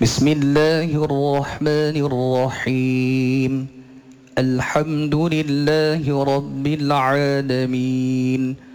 بسم الله الرحمن الرحيم. الحمد لله رب العالمين